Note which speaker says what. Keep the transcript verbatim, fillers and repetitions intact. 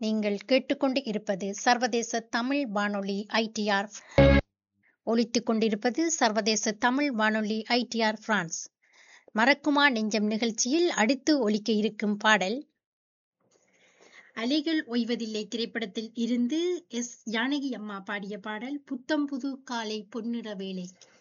Speaker 1: நீங்கள் கேட்டுக்கொண்டு இருப்பது சர்வதேச தமிழ் வானொலி ஐடிஆர். ஒலித்துக் கொண்டிருப்பது சர்வதேச தமிழ் வானொலி ஐடிஆர் பிரான்ஸ். மறக்குமா நெஞ்சம் நிகழ்ச்சியில் அடுத்து ஒலிக்க இருக்கும் பாடல் அலைகள் ஓய்வதில்லை திரைப்படத்தில் இருந்து எஸ் ஜானகி அம்மா பாடிய பாடல் புத்தம் புது காலை பொன்னிற வேலை.